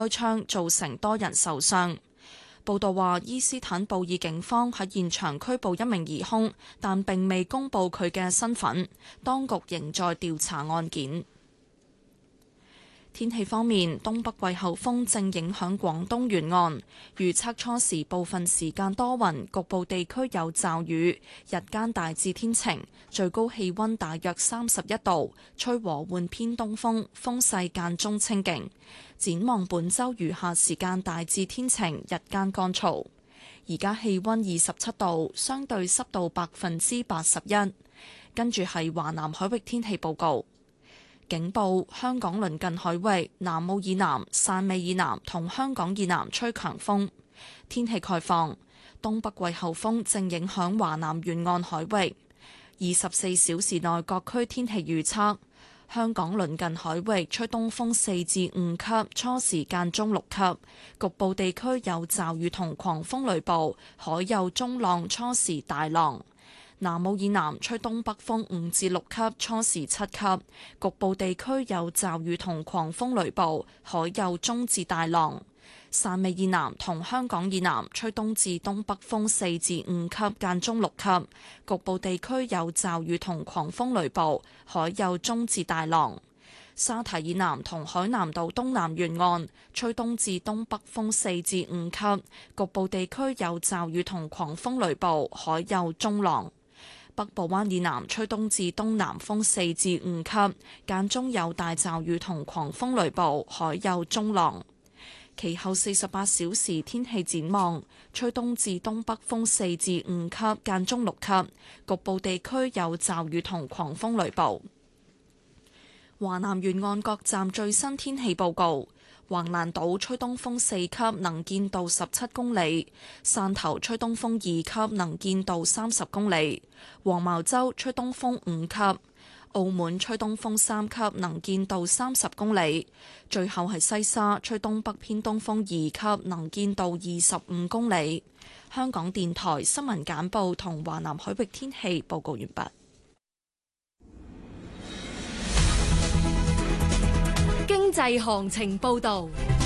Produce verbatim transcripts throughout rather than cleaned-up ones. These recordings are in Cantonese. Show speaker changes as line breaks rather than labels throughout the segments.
開槍造成多人受傷。報道話，伊斯坦布爾警方喺現場拘捕一名疑兇，但並未公佈佢嘅身份，當局仍在調查案件。天氣方面，東北季候風正影響廣東沿岸，預測初時部分時間多雲，局部地區有驟雨，日間大致天晴，最高氣溫大約三十一度，吹和緩偏東風，風勢間中清勁。展望本週餘下時間大致天晴，日間乾燥。而家氣溫二十七度，相對濕度百分之八十一。跟住係華南海域天氣報告。警報：香港鄰近海域、南澳以南、汕尾以南同香港以南吹強風。天氣概況：東北季候風正影響華南沿岸海域。二十四小時內各區天氣預測：香港鄰近海域吹東風四至五級，初時間中六級，局部地區有驟雨同狂風雷暴，海有中浪，初時大浪。南澳以南吹東北風五至六級，初時七級，局部地區有驟雨同狂風雷暴，海有中至大浪。汕尾以南同香港以南吹東至東北風四至五級，間中六級，局部地區有驟雨同狂風雷暴，海有中至大浪。沙堤以南同海南島東南沿岸吹東至東北風四至五級，局部地區有驟雨同狂風雷暴，海有中浪。北部灣以南吹東至東南風四至五級，間中有大驟雨同狂風雷暴，海有中浪。其後四十八小時天氣展望，吹東至東北風四至五級，間中六級，局部地區有驟雨同狂風雷暴。華南沿岸各站最新天氣報告。橫瀾島吹東風四級，能見度十七公里；汕頭吹東風二級，能見度三十公里；黃茅洲吹東風五級；澳門吹東風三級，能見度三十公里；最後係西沙吹東北偏東風二級，能見度二十五公里。香港電台新聞簡報同華南海域天氣報告完畢。
經濟行情報導。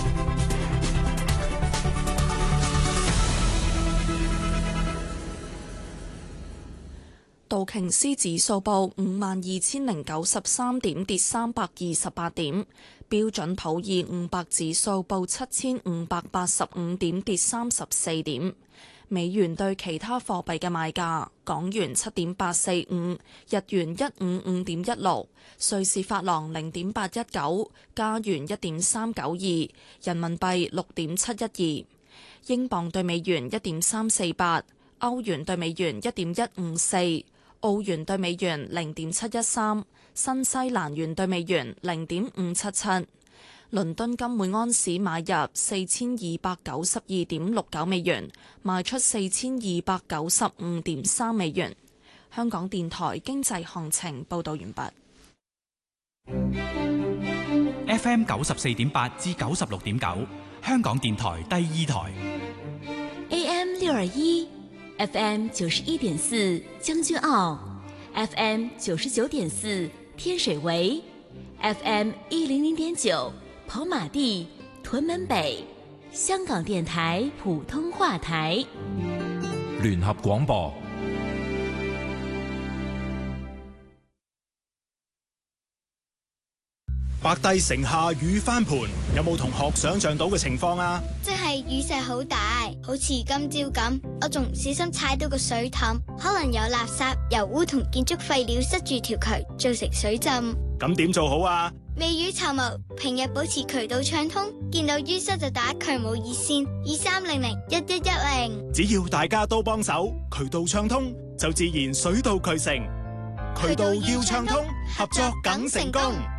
道瓊斯指數報五萬二千零九十三點，跌三百二十八點。標準普爾五百指數報七千五百八十五點，跌三十四點。美元對其他貨幣嘅賣價：港元七點八四五，日元一五五點一六，瑞士法郎零點八一九，加元一點三九二，人民幣六點七一二，英鎊對美元一點三四八，歐元對美元一點一五四，澳元對美元零點七一三，新西蘭元對美元零點五七七。倫敦金每安士買入四千二百九十二點六九美元，賣出四千二百九十五點三美元。香港電台經濟行情報道完畢。
F M 九十四點八至九十六點九，香港電台第二台。
A M 六二一，F M 九十一點四將軍澳 ，F M 九十九點四天水圍 ，F M 一零零點九。跑馬地、屯門北，香港電台普通話台，
聯合廣播。
白帝城下雨翻盤，有冇同學想象到嘅情況啊？
即係雨勢好大，好似今朝咁，我仲唔小心踩到個水凼，可能有垃圾、油污同建築廢料塞住條渠，造成水浸。
咁點做好啊？
未雨綢繆，平日保持渠道暢通，見到淤塞就打渠務熱線二三零零一一一零。
只要大家都幫手，渠道暢通就自然水到渠成。渠道要暢通，合作梗成功。